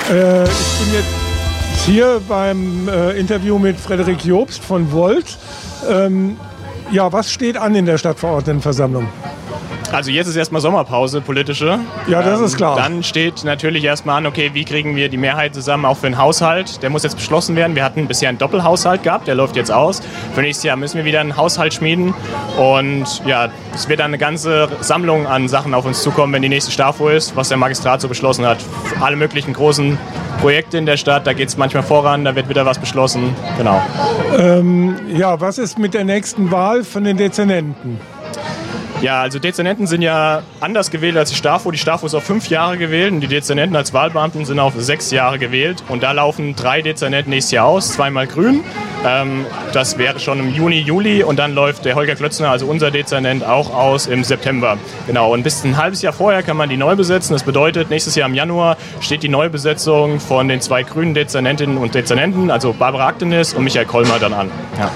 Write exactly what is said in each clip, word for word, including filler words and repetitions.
Äh, ich bin jetzt hier beim äh, Interview mit Frederik Jobst von Volt. Ähm, ja, was steht an in der Stadtverordnetenversammlung? Also jetzt ist erstmal Sommerpause, politische. Ja, das ähm, ist klar. Dann steht natürlich erstmal an, okay, wie kriegen wir die Mehrheit zusammen auch für den Haushalt? Der muss jetzt beschlossen werden. Wir hatten bisher einen Doppelhaushalt gehabt, der läuft jetzt aus. Für nächstes Jahr müssen wir wieder einen Haushalt schmieden. Und ja, es wird dann eine ganze Sammlung an Sachen auf uns zukommen, wenn die nächste STAFO ist, was der Magistrat so beschlossen hat. Alle möglichen großen Projekte in der Stadt, da geht es manchmal voran, da wird wieder was beschlossen. Genau. Ähm, ja, was ist mit der nächsten Wahl von den Dezernenten? Ja, also Dezernenten sind ja anders gewählt als die STAFO. Die STAFO ist auf fünf Jahre gewählt und die Dezernenten als Wahlbeamten sind auf sechs Jahre gewählt. Und da laufen drei Dezernenten nächstes Jahr aus, zweimal grün. Ähm, das wäre schon im Juni, Juli und dann läuft der Holger Klötzner, also unser Dezernent, auch aus im September. Genau, und bis ein halbes Jahr vorher kann man die neu besetzen. Das bedeutet, nächstes Jahr im Januar steht die Neubesetzung von den zwei grünen Dezernentinnen und Dezernenten, also Barbara Aktenis und Michael Kollmer, dann an. Ja.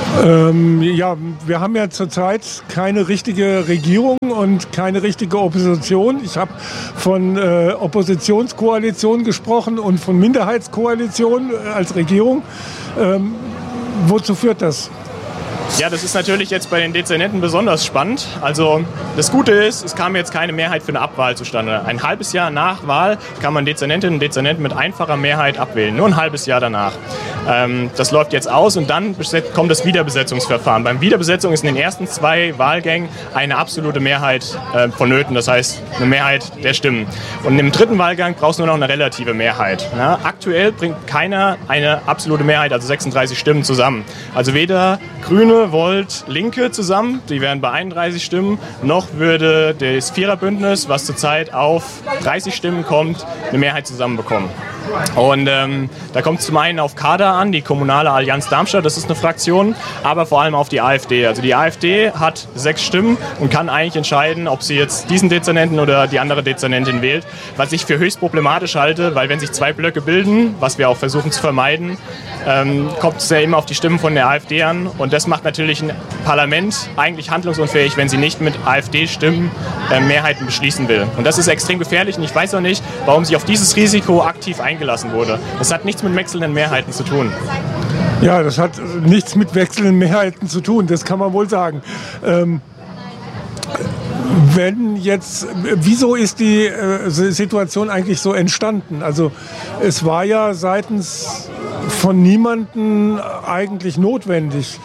Ähm, ja, wir haben ja zurzeit keine richtige Regierung und keine richtige Opposition. Ich habe von äh, Oppositionskoalition gesprochen und von Minderheitskoalition äh, als Regierung. Ähm, wozu führt das? Ja, das ist natürlich jetzt bei den Dezernenten besonders spannend. Also das Gute ist, es kam jetzt keine Mehrheit für eine Abwahl zustande. Ein halbes Jahr nach Wahl kann man Dezernentinnen und Dezernenten mit einfacher Mehrheit abwählen. Nur ein halbes Jahr danach. Ähm, das läuft jetzt aus und dann kommt das Wiederbesetzungsverfahren. Beim Wiederbesetzung ist in den ersten zwei Wahlgängen eine absolute Mehrheit äh, vonnöten. Das heißt, eine Mehrheit der Stimmen. Und im dritten Wahlgang brauchst du nur noch eine relative Mehrheit. Ja, aktuell bringt keiner eine absolute Mehrheit, also sechsunddreißig Stimmen zusammen. Also weder Grüne, Volt, Linke zusammen, die wären bei einunddreißig Stimmen, noch würde das Viererbündnis, was zurzeit auf dreißig Stimmen kommt, eine Mehrheit zusammenbekommen. Und ähm, da kommt es zum einen auf Kader an, die Kommunale Allianz Darmstadt, das ist eine Fraktion, aber vor allem auf die AfD. Also die AfD hat sechs Stimmen und kann eigentlich entscheiden, ob sie jetzt diesen Dezernenten oder die andere Dezernentin wählt, was ich für höchst problematisch halte, weil wenn sich zwei Blöcke bilden, was wir auch versuchen zu vermeiden, ähm, kommt es ja immer auf die Stimmen von der AfD an und das macht natürlich ein Parlament eigentlich handlungsunfähig, wenn sie nicht mit AfD-Stimmen äh, Mehrheiten beschließen will. Und das ist extrem gefährlich und ich weiß auch nicht, warum sich auf dieses Risiko aktiv eingelassen wurde. Das hat nichts mit wechselnden Mehrheiten zu tun. Ja, das hat nichts mit wechselnden Mehrheiten zu tun, das kann man wohl sagen. Ähm Wenn jetzt, wieso ist die äh, Situation eigentlich so entstanden? Also es war ja seitens von niemandem eigentlich notwendig.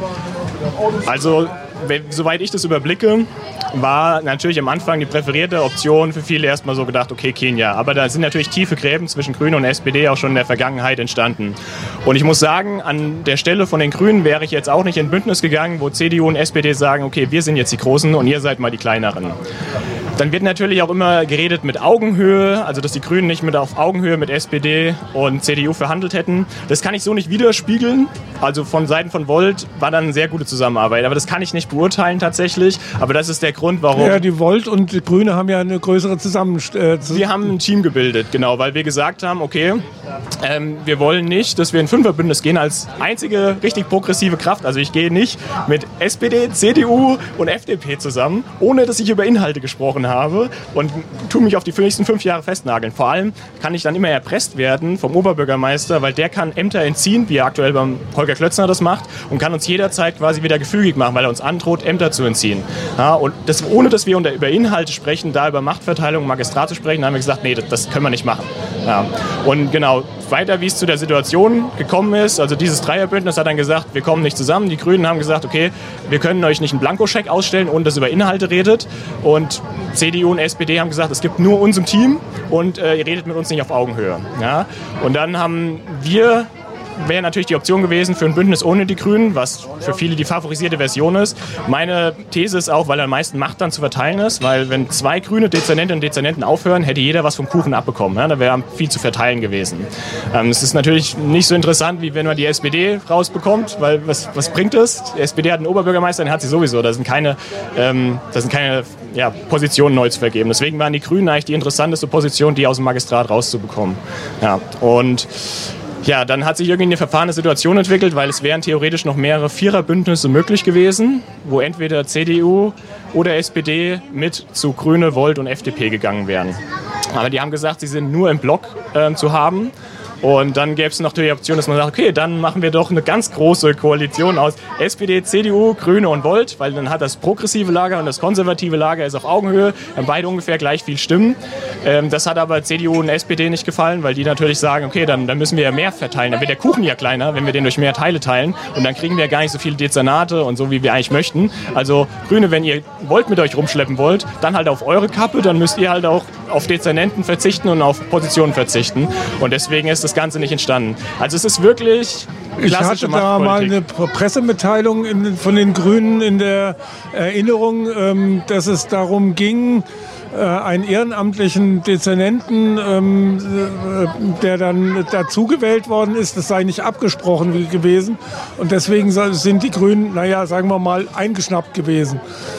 Also, soweit ich das überblicke, war natürlich am Anfang die präferierte Option für viele erstmal so gedacht, okay, Kenia. Aber da sind natürlich tiefe Gräben zwischen Grünen und S P D auch schon in der Vergangenheit entstanden. Und ich muss sagen, an der Stelle von den Grünen wäre ich jetzt auch nicht in Bündnis gegangen, wo C D U und S P D sagen, okay, wir sind jetzt die Großen und ihr seid mal die Kleineren. Dann wird natürlich auch immer geredet mit Augenhöhe, also dass die Grünen nicht mit auf Augenhöhe mit S P D und C D U verhandelt hätten. Das kann ich so nicht widerspiegeln. Also von Seiten von Volt war dann eine sehr gute Zusammenarbeit, aber das kann ich nicht beurteilen tatsächlich. Aber das ist der Grund, warum... Ja, die Volt und die Grüne haben ja eine größere Zusammenstellung. Äh, wir haben ein Team gebildet, genau, weil wir gesagt haben, okay, ähm, wir wollen nicht, dass wir in Fünferbündnis gehen als einzige richtig progressive Kraft. Also ich gehe nicht mit S P D, C D U und F D P zusammen, ohne dass ich über Inhalte gesprochen habe und tue mich auf die nächsten fünf Jahre festnageln. Vor allem kann ich dann immer erpresst werden vom Oberbürgermeister, weil der kann Ämter entziehen, wie er aktuell beim Holger Klötzner das macht, und kann uns jederzeit quasi wieder gefügig machen, weil er uns androht, Ämter zu entziehen. Ja, und das, ohne dass wir unter, über Inhalte sprechen, da über Machtverteilung und Magistrat zu sprechen, haben wir gesagt, nee, das, das können wir nicht machen. Ja. Und genau, weiter, wie es zu der Situation gekommen ist, also dieses Dreierbündnis hat dann gesagt, wir kommen nicht zusammen. Die Grünen haben gesagt, okay, wir können euch nicht einen Blankoscheck ausstellen, ohne dass ihr über Inhalte redet. Und C D U und S P D haben gesagt, es gibt nur uns im Team und äh, ihr redet mit uns nicht auf Augenhöhe. Ja? Und dann haben wir, wäre natürlich die Option gewesen für ein Bündnis ohne die Grünen, was für viele die favorisierte Version ist. Meine These ist auch, weil am meisten Macht dann zu verteilen ist, weil wenn zwei grüne Dezernentinnen und Dezernenten aufhören, hätte jeder was vom Kuchen abbekommen. Ja? Da wäre viel zu verteilen gewesen. Ähm, es ist natürlich nicht so interessant, wie wenn man die S P D rausbekommt, weil was, was bringt es? Die S P D hat einen Oberbürgermeister, den hat sie sowieso. Da sind keine, ähm, da sind keine ja, Positionen neu zu vergeben. Deswegen waren die Grünen eigentlich die interessanteste Position, die aus dem Magistrat rauszubekommen. Ja, und ja, dann hat sich irgendwie eine verfahrene Situation entwickelt, weil es wären theoretisch noch mehrere Viererbündnisse möglich gewesen, wo entweder C D U oder S P D mit zu Grüne, Volt und F D P gegangen wären. Aber die haben gesagt, sie sind nur im Block äh, zu haben. Und dann gäbe es noch die Option, dass man sagt, okay, dann machen wir doch eine ganz große Koalition aus S P D, C D U, Grüne und Volt, weil dann hat das progressive Lager und das konservative Lager ist auf Augenhöhe, haben beide ungefähr gleich viel Stimmen. Ähm, das hat aber C D U und S P D nicht gefallen, weil die natürlich sagen, okay, dann, dann müssen wir ja mehr verteilen, dann wird der Kuchen ja kleiner, wenn wir den durch mehr Teile teilen und dann kriegen wir gar nicht so viele Dezernate und so, wie wir eigentlich möchten. Also Grüne, wenn ihr Volt mit euch rumschleppen wollt, dann halt auf eure Kappe, dann müsst ihr halt auch auf Dezernenten verzichten und auf Positionen verzichten. Und deswegen ist das Ganze nicht entstanden. Also es ist wirklich klassische Machtpolitik. Ich hatte da mal eine Pressemitteilung in, von den Grünen in der Erinnerung, ähm, dass es darum ging, äh, einen ehrenamtlichen Dezernenten, ähm, äh, der dann dazugewählt worden ist, das sei nicht abgesprochen gewesen. Und deswegen sind die Grünen, naja, sagen wir mal, eingeschnappt gewesen.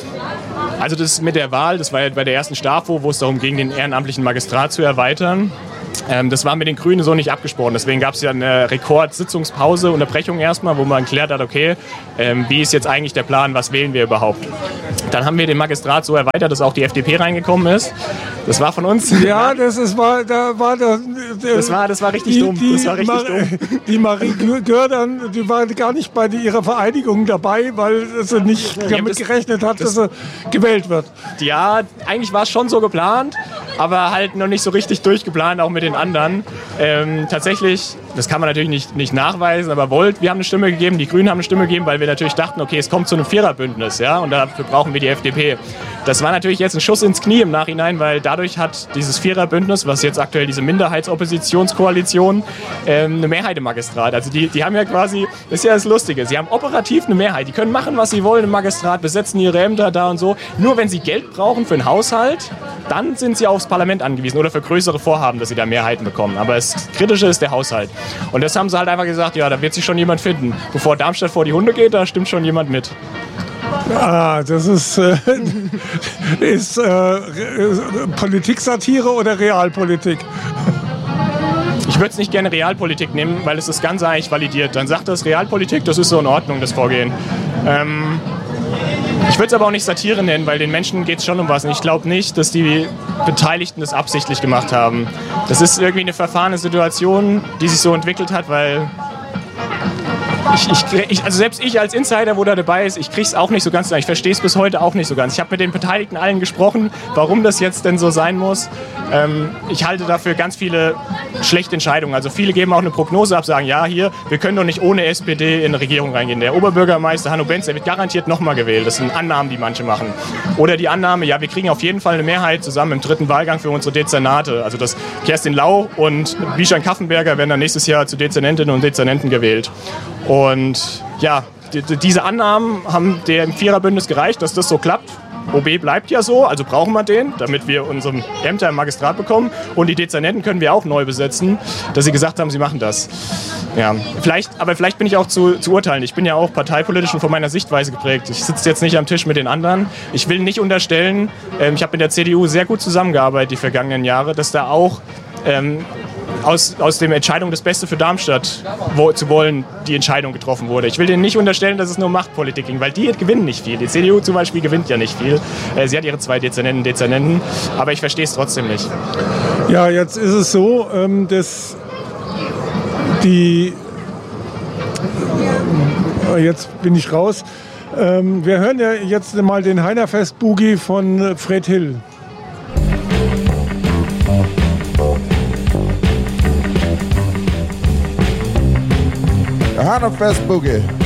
Also das mit der Wahl, das war ja bei der ersten STAFO, wo es darum ging, den ehrenamtlichen Magistrat zu erweitern. Ähm, das war mit den Grünen so nicht abgesprochen. Deswegen gab es ja eine Rekordsitzungspause, Unterbrechung erstmal, wo man geklärt hat, okay, ähm, wie ist jetzt eigentlich der Plan, was wählen wir überhaupt? Dann haben wir den Magistrat so erweitert, dass auch die F D P reingekommen ist. Das war von uns. Ja, das ist, war, da war das, das war, das war richtig die, dumm. Die, das war richtig Mar dumm. Die Marie Gördern, die war gar nicht bei ihrer Vereidigung dabei, weil sie nicht damit das, gerechnet hat, das, dass sie gewählt wird. Ja, eigentlich war es schon so geplant, aber halt noch nicht so richtig durchgeplant, auch mit den anderen. Ähm, tatsächlich, das kann man natürlich nicht, nicht nachweisen, aber Volt, wir haben eine Stimme gegeben, die Grünen haben eine Stimme gegeben, weil wir natürlich dachten, okay, es kommt zu einem Viererbündnis, ja, und dafür brauchen wir die F D P. Das war natürlich jetzt ein Schuss ins Knie im Nachhinein, weil dadurch hat dieses Viererbündnis, was jetzt aktuell diese Minderheitsoppositionskoalition, ähm, eine Mehrheit im Magistrat. Also die, die haben ja quasi, das ist ja das Lustige, sie haben operativ eine Mehrheit. Die können machen, was sie wollen im Magistrat, besetzen ihre Ämter da und so. Nur wenn sie Geld brauchen für einen Haushalt, dann sind sie aufs Parlament angewiesen oder für größere Vorhaben, dass sie da Mehrheiten bekommen. Aber das Kritische ist der Haushalt. Und das haben sie halt einfach gesagt, ja, da wird sich schon jemand finden. Bevor Darmstadt vor die Hunde geht, da stimmt schon jemand mit. Ah, das ist, äh, ist äh, Politik-Satire oder Realpolitik? Ich würde es nicht gerne Realpolitik nehmen, weil es das Ganze eigentlich validiert. Dann sagt das Realpolitik, das ist so in Ordnung, das Vorgehen. Ähm, ich würde es aber auch nicht Satire nennen, weil den Menschen geht es schon um was. Und ich glaube nicht, dass die Beteiligten das absichtlich gemacht haben. Das ist irgendwie eine verfahrene Situation, die sich so entwickelt hat, weil... Ich, ich, ich, also selbst ich als Insider, wo da dabei ist, ich kriege es auch nicht so ganz, ich verstehe es bis heute auch nicht so ganz. Ich habe mit den Beteiligten allen gesprochen, warum das jetzt denn so sein muss. Ähm, ich halte dafür ganz viele schlechte Entscheidungen. Also viele geben auch eine Prognose ab, sagen, ja, hier, wir können doch nicht ohne S P D in eine Regierung reingehen. Der Oberbürgermeister Hanno Benz, der wird garantiert nochmal gewählt. Das sind Annahmen, die manche machen. Oder die Annahme, ja, wir kriegen auf jeden Fall eine Mehrheit zusammen im dritten Wahlgang für unsere Dezernate. Also dass Kerstin Lau und Bijan Kaffenberger werden dann nächstes Jahr zu Dezernentinnen und Dezernenten gewählt. Und ja, die, diese Annahmen haben dem Viererbündnis gereicht, dass das so klappt. O B bleibt ja so, also brauchen wir den, damit wir unsere Ämter im Magistrat bekommen. Und die Dezernenten können wir auch neu besetzen, dass sie gesagt haben, sie machen das. Ja, vielleicht, aber vielleicht bin ich auch zu, zu urteilen. Ich bin ja auch parteipolitisch und von meiner Sichtweise geprägt. Ich sitze jetzt nicht am Tisch mit den anderen. Ich will nicht unterstellen, ähm, ich habe mit der C D U sehr gut zusammengearbeitet die vergangenen Jahre, dass da auch... Ähm, Aus, aus der Entscheidung, das Beste für Darmstadt wo, zu wollen, die Entscheidung getroffen wurde. Ich will denen nicht unterstellen, dass es nur Machtpolitik ging, weil die gewinnen nicht viel. Die C D U zum Beispiel gewinnt ja nicht viel. Äh, sie hat ihre zwei Dezernenten, Dezernenten, aber ich verstehe es trotzdem nicht. Ja, jetzt ist es so, ähm, dass die... Äh, jetzt bin ich raus. Ähm, wir hören ja jetzt mal den Heinerfest-Boogie von Fred Hill. Heinerfest Boogie.